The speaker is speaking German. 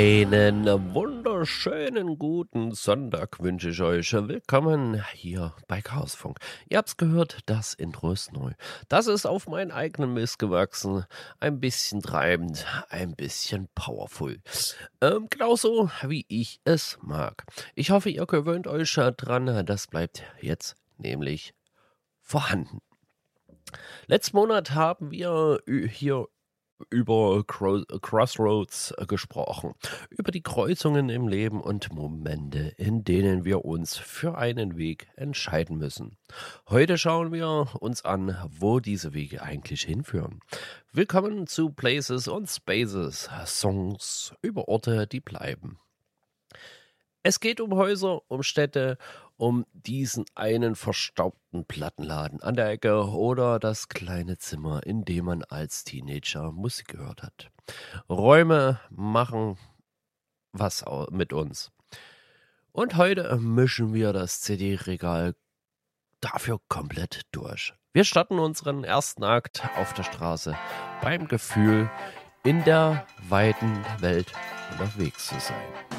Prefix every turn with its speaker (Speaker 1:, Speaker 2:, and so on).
Speaker 1: Einen wunderschönen guten Sonntag wünsche ich euch. Willkommen hier bei Chaosfunk. Ihr habt's gehört, das Intro ist neu. Das ist auf meinen eigenen Mist gewachsen. Ein bisschen treibend, ein bisschen powerful. Genauso wie ich es mag. Ich hoffe, ihr gewöhnt euch dran. Das bleibt jetzt nämlich vorhanden. Letzten Monat haben wir hier über Crossroads gesprochen, über die Kreuzungen im Leben und Momente, in denen wir uns für einen Weg entscheiden müssen. Heute schauen wir uns an, wo diese Wege eigentlich hinführen. Willkommen zu Places und Spaces, Songs über Orte, die bleiben. Es geht um Häuser, um Städte, um diesen einen verstaubten Plattenladen an der Ecke oder das kleine Zimmer, in dem man als Teenager Musik gehört hat. Räume machen was mit uns. Und heute mischen wir das CD-Regal dafür komplett durch. Wir starten unseren ersten Akt auf der Straße beim Gefühl, in der weiten Welt unterwegs zu sein.